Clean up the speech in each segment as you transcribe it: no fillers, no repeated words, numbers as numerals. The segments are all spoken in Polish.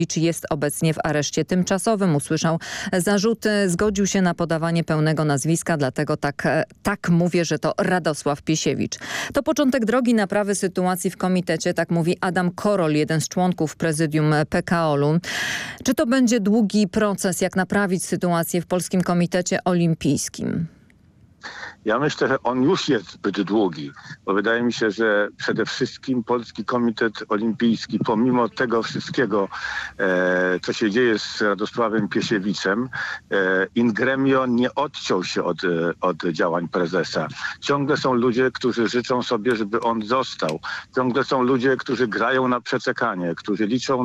jest obecnie w areszcie tymczasowym. Usłyszał zarzuty, zgodził się na podawanie pełnego nazwiska, dlatego tak mówię, że to Radosław Piesiewicz. To początek drogi naprawy sytuacji w komitecie, tak mówi Adam Korol, jeden z członków prezydium PKOL-u. Czy to będzie długi proces, jak naprawić sytuację w Polskim Komitecie Olimpijskim? Ja myślę, że on już jest zbyt długi, bo wydaje mi się, że przede wszystkim Polski Komitet Olimpijski, pomimo tego wszystkiego, co się dzieje z Radosławem Piesiewiczem, in gremio nie odciął się od działań prezesa. Ciągle są ludzie, którzy życzą sobie, żeby on został. Ciągle są ludzie, którzy grają na przeczekanie, którzy liczą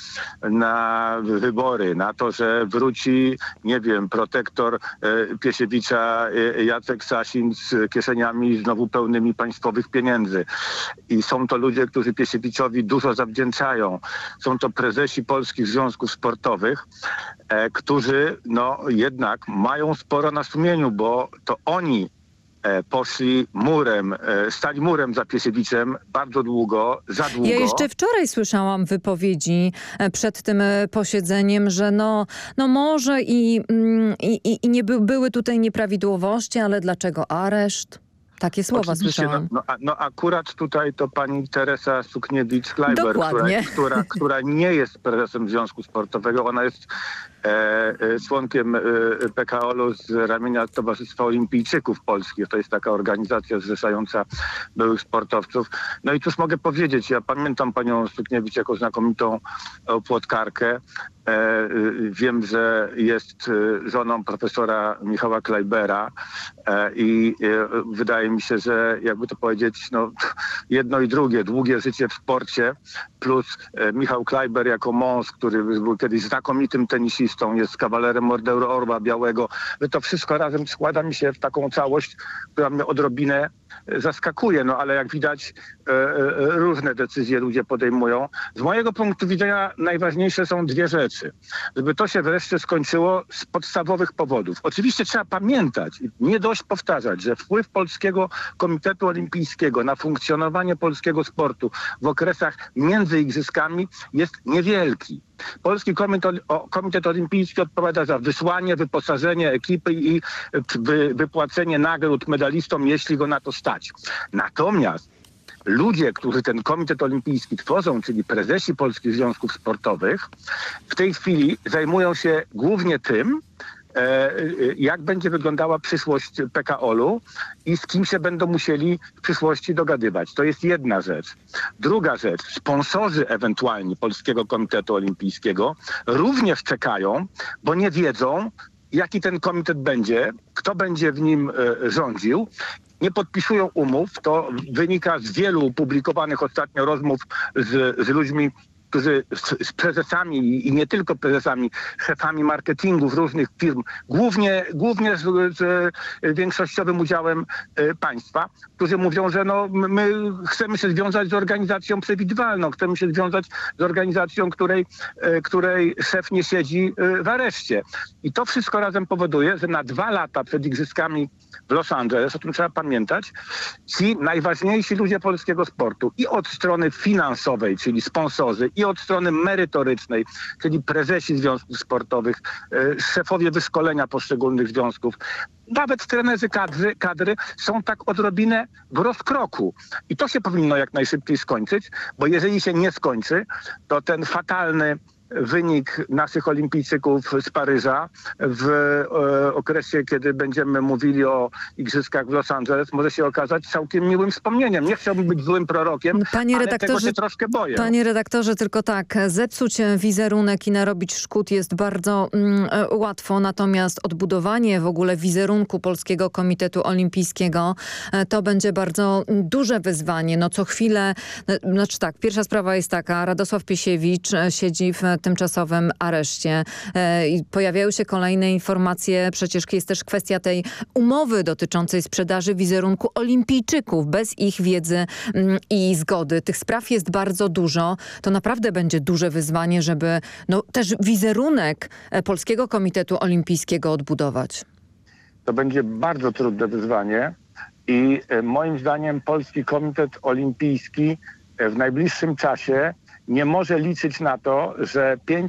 na wybory, na to, że wróci, nie wiem, protektor Piesiewicza Jacek Sasin z kieszeniami znowu pełnymi państwowych pieniędzy. I są to ludzie, którzy Piesiewiczowi dużo zawdzięczają. Są to prezesi polskich związków sportowych, którzy jednak mają sporo na sumieniu, bo to oni poszli stali murem za Piesiewiczem bardzo długo, za długo. Ja jeszcze wczoraj słyszałam wypowiedzi przed tym posiedzeniem, że może i nie były tutaj nieprawidłowości, ale dlaczego areszt? Takie słowa słyszałam. Akurat tutaj to pani Teresa Sukniewicz-Kleiber, która nie jest prezesem Związku Sportowego. Ona jest członkiem PKOL-u z ramienia Towarzystwa Olimpijczyków Polskich. To jest taka organizacja zrzeszająca byłych sportowców. No i cóż mogę powiedzieć, ja pamiętam panią Sukniewicz jako znakomitą płotkarkę. Wiem, że jest żoną profesora Michała Kleibera i wydaje mi się, że jakby to powiedzieć, jedno i drugie, długie życie w sporcie plus Michał Kleiber jako mąż, który był kiedyś znakomitym tenisistą, jest kawalerem Orderu Orła Białego. To wszystko razem składa mi się w taką całość, która mnie odrobinę zaskakuje, ale jak widać różne decyzje ludzie podejmują. Z mojego punktu widzenia najważniejsze są dwie rzeczy. Żeby to się wreszcie skończyło z podstawowych powodów. Oczywiście trzeba pamiętać i nie dość powtarzać, że wpływ Polskiego Komitetu Olimpijskiego na funkcjonowanie polskiego sportu w okresach między igrzyskami jest niewielki. Polski Komitet Olimpijski odpowiada za wysłanie, wyposażenie ekipy i wypłacenie nagród medalistom, jeśli go na to stać. Natomiast ludzie, którzy ten Komitet Olimpijski tworzą, czyli prezesi Polskich Związków Sportowych, w tej chwili zajmują się głównie tym, jak będzie wyglądała przyszłość PKOL-u i z kim się będą musieli w przyszłości dogadywać. To jest jedna rzecz. Druga rzecz, sponsorzy ewentualnie Polskiego Komitetu Olimpijskiego również czekają, bo nie wiedzą, jaki ten komitet będzie, kto będzie w nim rządził. Nie podpisują umów. To wynika z wielu publikowanych ostatnio rozmów z ludźmi, którzy z prezesami i nie tylko prezesami, szefami marketingów różnych firm, głównie z większościowym udziałem państwa, którzy mówią, że my chcemy się związać z organizacją przewidywalną, chcemy się związać z organizacją, której szef nie siedzi w areszcie. I to wszystko razem powoduje, że na 2 lata przed igrzyskami w Los Angeles, o tym trzeba pamiętać, ci najważniejsi ludzie polskiego sportu i od strony finansowej, czyli sponsorzy, i od strony merytorycznej, czyli prezesi związków sportowych, szefowie wyszkolenia poszczególnych związków, nawet trenerzy kadry są tak odrobinę w rozkroku. I to się powinno jak najszybciej skończyć, bo jeżeli się nie skończy, to ten fatalny wynik naszych olimpijczyków z Paryża w okresie, kiedy będziemy mówili o igrzyskach w Los Angeles, może się okazać całkiem miłym wspomnieniem. Nie chciałbym być złym prorokiem, ale tego się troszkę boję. Panie redaktorze, tylko tak, zepsuć wizerunek i narobić szkód jest bardzo łatwo, natomiast odbudowanie w ogóle wizerunku Polskiego Komitetu Olimpijskiego to będzie bardzo duże wyzwanie. Co chwilę, pierwsza sprawa jest taka, Radosław Piesiewicz siedzi w tymczasowym areszcie. Pojawiają się kolejne informacje, przecież jest też kwestia tej umowy dotyczącej sprzedaży wizerunku olimpijczyków bez ich wiedzy i zgody. Tych spraw jest bardzo dużo. To naprawdę będzie duże wyzwanie, żeby też wizerunek Polskiego Komitetu Olimpijskiego odbudować. To będzie bardzo trudne wyzwanie i moim zdaniem Polski Komitet Olimpijski w najbliższym czasie nie może liczyć na to, że 5